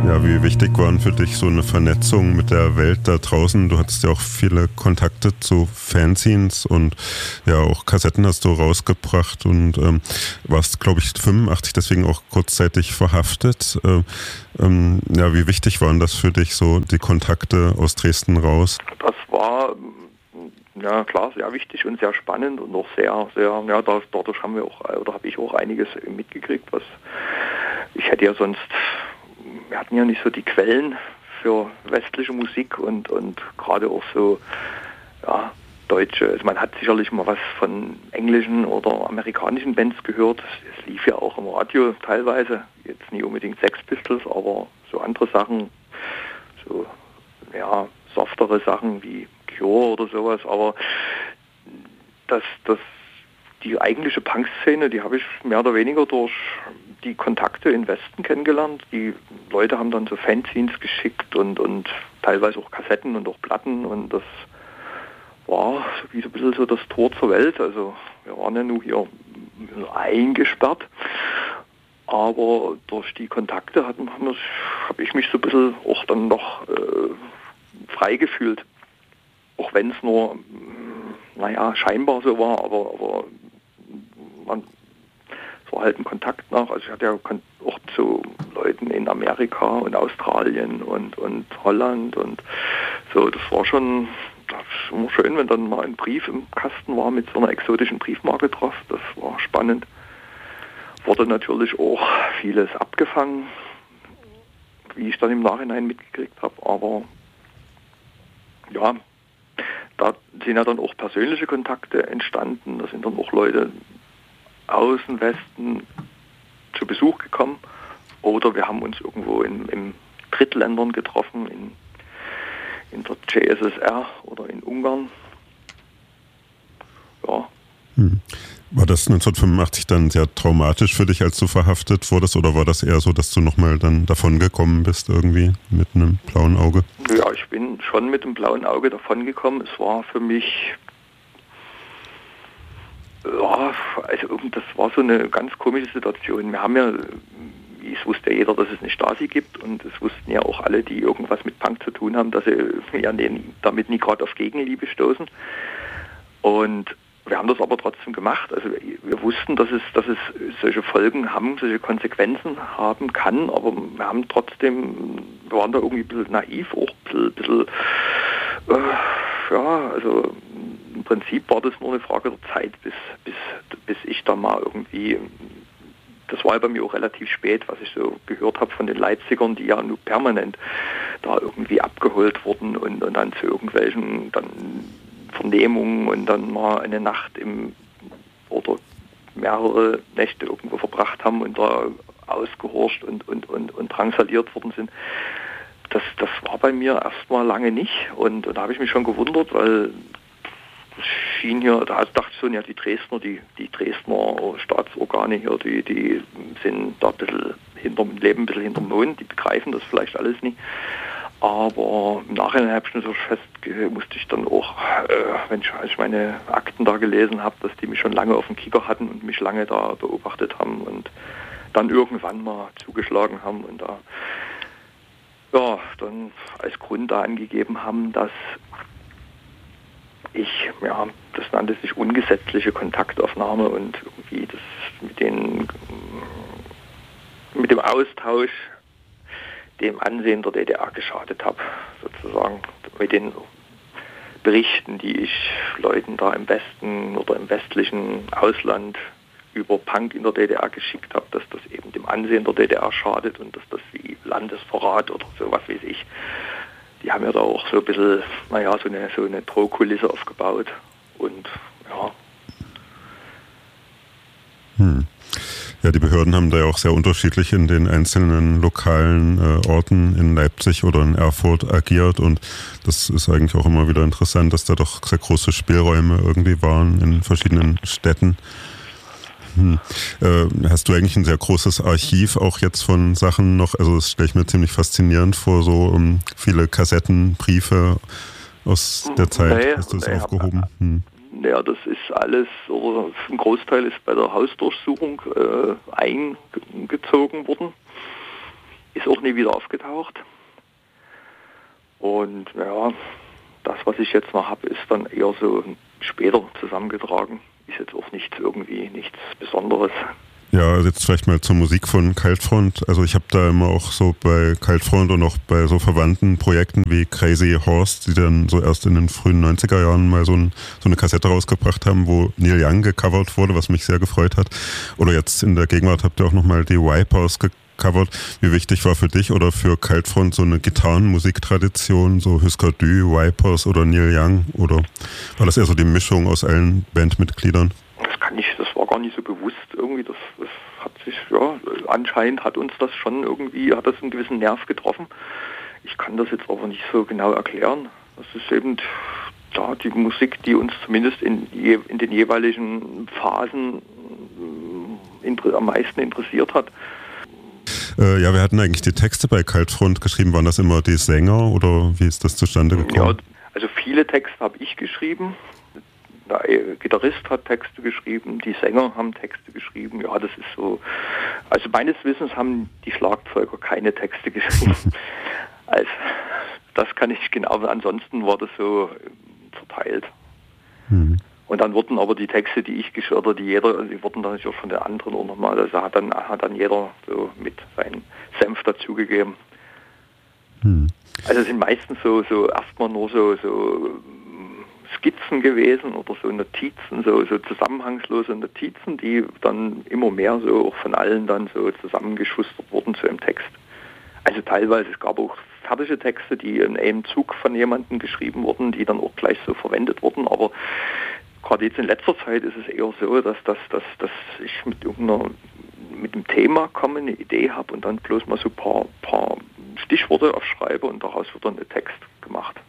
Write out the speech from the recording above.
Ja, wie wichtig waren für dich so eine Vernetzung mit der Welt da draußen? Du hattest ja auch viele Kontakte zu Fanzines und ja, auch Kassetten hast du rausgebracht und warst, glaube ich, 85 deswegen auch kurzzeitig verhaftet. Ja, wie wichtig waren das für dich, so die Kontakte aus Dresden raus? Das war, ja klar, sehr wichtig und sehr spannend und auch sehr, sehr, ja, dadurch haben wir auch, oder habe ich auch einiges mitgekriegt, was ich hätte ja sonst, wir hatten ja nicht so die Quellen für westliche Musik und gerade auch so, ja, deutsche, also man hat sicherlich mal was von englischen oder amerikanischen Bands gehört, es lief ja auch im Radio teilweise, jetzt nicht unbedingt Sex Pistols, aber so andere Sachen, so, ja, softere Sachen wie Cure oder sowas, aber die eigentliche Punk-Szene, die habe ich mehr oder weniger durch die Kontakte in Westen kennengelernt. Die Leute haben dann so Fanzines geschickt und teilweise auch Kassetten und auch Platten und das war wie so ein bisschen so das Tor zur Welt. Also wir waren ja nur hier eingesperrt, aber durch die Kontakte habe ich mich so ein bisschen auch dann noch frei gefühlt. Auch wenn es nur, naja, scheinbar so war, aber es war halt ein Kontakt nach. Also ich hatte ja auch zu Leuten in Amerika und Australien und Holland und so. Das war schon immer schön, wenn dann mal ein Brief im Kasten war mit so einer exotischen Briefmarke drauf. Das war spannend. Wurde natürlich auch vieles abgefangen, wie ich dann im Nachhinein mitgekriegt habe. Aber ja, da sind ja dann auch persönliche Kontakte entstanden. Da sind dann auch Leute aus dem Westen zu Besuch gekommen. Oder wir haben uns irgendwo in Drittländern getroffen, in der CSSR oder in Ungarn. Ja. War das 1985 dann sehr traumatisch für dich, als du verhaftet wurdest? Oder war das eher so, dass du nochmal dann davon gekommen bist irgendwie mit einem blauen Auge? Ja, ich bin schon mit dem blauen Auge davon gekommen. Es war für mich, ja, also das war so eine ganz komische Situation. Wir haben ja, es wusste ja jeder, dass es eine Stasi gibt und es wussten ja auch alle, die irgendwas mit Punk zu tun haben, dass sie ja damit nie gerade auf Gegenliebe stoßen. Und wir haben das aber trotzdem gemacht. Also wir wussten, dass es solche Folgen haben, solche Konsequenzen haben kann, aber wir haben trotzdem, wir waren da irgendwie ein bisschen naiv, auch ein bisschen ja, also im Prinzip war das nur eine Frage der Zeit, bis ich da mal irgendwie, das war ja bei mir auch relativ spät, was ich so gehört habe von den Leipzigern, die ja nur permanent da irgendwie abgeholt wurden und dann zu irgendwelchen dann Vernehmungen und dann mal eine Nacht oder mehrere Nächte irgendwo verbracht haben und da ausgehorcht und drangsaliert worden sind. Das war bei mir erstmal lange nicht und da habe ich mich schon gewundert, weil das schien hier, da dachte ich schon, ja, die Dresdner Staatsorgane hier, die sind da ein bisschen leben ein bisschen hinterm Mond, die begreifen das vielleicht alles nicht. Aber im Nachhinein habe ich nur so musste ich dann auch, als ich meine Akten da gelesen habe, dass die mich schon lange auf dem Kicker hatten und mich lange da beobachtet haben und dann irgendwann mal zugeschlagen haben und da ja, dann als Grund da angegeben haben, dass ich, ja, das nannte sich ungesetzliche Kontaktaufnahme und irgendwie das mit dem Austausch dem Ansehen der DDR geschadet habe, sozusagen mit den Berichten, die ich Leuten da im Westen oder im westlichen Ausland über Punk in der DDR geschickt habe, dass das eben dem Ansehen der DDR schadet und dass das wie Landesverrat oder so, was weiß ich. Die haben ja da auch so ein bisschen, naja, so eine Drohkulisse aufgebaut und ja. Ja, die Behörden haben da ja auch sehr unterschiedlich in den einzelnen lokalen Orten in Leipzig oder in Erfurt agiert und das ist eigentlich auch immer wieder interessant, dass da doch sehr große Spielräume irgendwie waren in verschiedenen Städten. Hast du eigentlich ein sehr großes Archiv auch jetzt von Sachen noch, also das stelle ich mir ziemlich faszinierend vor, so viele Kassetten, Briefe aus der Zeit, hast du das aufgehoben? Ja, das ist alles, oder ein Großteil ist bei der Hausdurchsuchung eingezogen worden. ist auch nie wieder aufgetaucht. Und ja, das, was ich jetzt noch habe, ist dann eher so später zusammengetragen. Ist jetzt auch nichts Besonderes. Ja, also jetzt vielleicht mal zur Musik von Kaltfront. Also ich habe da immer auch so bei Kaltfront und auch bei so verwandten Projekten wie Crazy Horse, die dann so erst in den frühen 90er Jahren mal so eine Kassette rausgebracht haben, wo Neil Young gecovert wurde, was mich sehr gefreut hat. Oder jetzt in der Gegenwart habt ihr auch nochmal die Wipers gecovert. Wie wichtig war für dich oder für Kaltfront so eine Gitarrenmusiktradition, so Husker Du, Wipers oder Neil Young? Oder war das eher so die Mischung aus allen Bandmitgliedern? Das war gar nicht so bewusst irgendwie, das hat sich, ja, anscheinend hat uns das schon irgendwie, hat das einen gewissen Nerv getroffen. Ich kann das jetzt aber nicht so genau erklären. Das ist eben die Musik, die uns zumindest in den jeweiligen Phasen am meisten interessiert hat. Ja, wir hatten eigentlich die Texte bei Kaltfront geschrieben. Waren das immer die Sänger oder wie ist das zustande gekommen? Ja, also viele Texte habe ich geschrieben. Der Gitarrist hat Texte geschrieben, die Sänger haben Texte geschrieben. Ja, das ist so. Also meines Wissens haben die Schlagzeuger keine Texte geschrieben. Also, das kann ich genau, aber ansonsten war das so verteilt. Mhm. Und dann wurden aber die Texte, die ich geschrieben habe, die wurden dann natürlich auch von den anderen auch nochmal, also hat dann jeder so mit seinen Senf dazugegeben. Mhm. Also es sind meistens so erstmal nur so Skizzen gewesen oder so Notizen, so zusammenhangslose Notizen, die dann immer mehr so auch von allen dann so zusammengeschustert wurden zu einem Text. Also teilweise, es gab auch fertige Texte, die in einem Zug von jemandem geschrieben wurden, die dann auch gleich so verwendet wurden, aber gerade jetzt in letzter Zeit ist es eher so, dass ich mit dem Thema komme, eine Idee habe und dann bloß mal so ein paar Stichworte aufschreibe und daraus wird dann der Text gemacht.